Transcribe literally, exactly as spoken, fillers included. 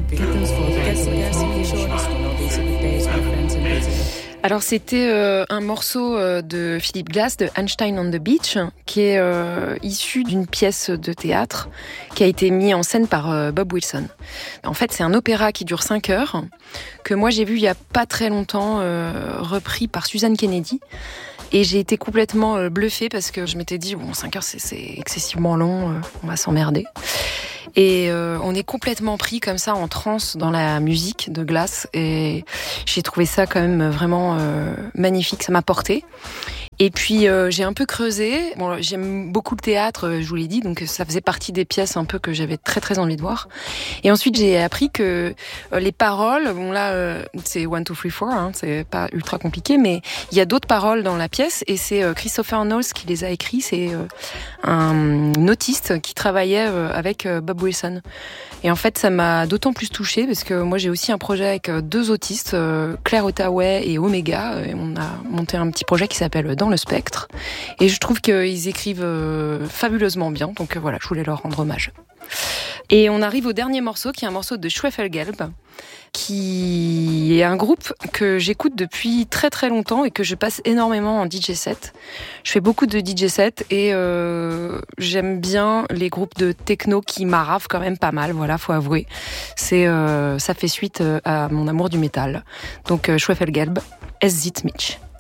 Alors c'était euh, un morceau euh, de Philip Glass, de Einstein on the Beach, qui est euh, issu d'une pièce de théâtre qui a été mise en scène par euh, Bob Wilson. En fait, c'est un opéra qui dure cinq heures, que moi j'ai vu il y a pas très longtemps, euh, repris par Suzanne Kennedy. Et j'ai été complètement euh, bluffée parce que je m'étais dit, bon, cinq heures c'est, c'est excessivement long, euh, on va s'emmerder. Et euh, on est complètement pris comme ça en transe dans la musique de Glass et j'ai trouvé ça quand même vraiment euh, magnifique, ça m'a porté. Et puis euh, j'ai un peu creusé. Bon, j'aime beaucoup le théâtre, je vous l'ai dit, donc ça faisait partie des pièces un peu que j'avais très très envie de voir. Et ensuite j'ai appris que euh, les paroles, bon là euh, c'est one two three four, hein, c'est pas ultra compliqué, mais il y a d'autres paroles dans la pièce et c'est euh, Christopher Knowles qui les a écrits. C'est euh, un autiste qui travaillait euh, avec euh, Bob Wilson. Et en fait ça m'a d'autant plus touchée parce que moi j'ai aussi un projet avec euh, deux autistes, euh, Claire Ottaway et Omega. Et on a monté un petit projet qui s'appelle Dans le spectre. Et je trouve qu'ils écrivent euh, fabuleusement bien. Donc euh, voilà, je voulais leur rendre hommage. Et on arrive au dernier morceau, qui est un morceau de Schwefelgelb, qui est un groupe que j'écoute depuis très très longtemps et que je passe énormément en D J set. Je fais beaucoup de D J set et euh, j'aime bien les groupes de techno qui m'arravent quand même pas mal, voilà, faut avouer. C'est, euh, ça fait suite à mon amour du métal. Donc euh, Schwefelgelb, Es sieht mich.